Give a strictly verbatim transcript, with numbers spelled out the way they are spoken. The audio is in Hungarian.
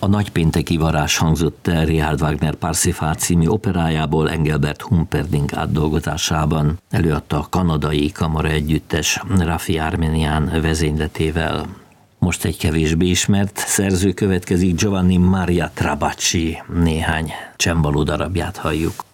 A nagypénteki varázs hangzott el Richard Wagner Parsifal című operájából Engelbert Humperdinck átdolgozásában. Előadta a kanadai kamara együttes Rafi Armenian vezényletével. Most egy kevésbé ismert szerző következik, Giovanni Maria Trabacci, néhány csembaló darabját halljuk.